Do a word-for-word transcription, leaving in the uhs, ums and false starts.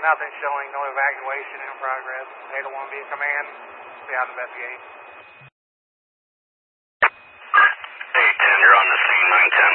nothing showing, no evacuation in progress. Data one be a command. Be out investigate. eight ten, you're on the scene, nine ten.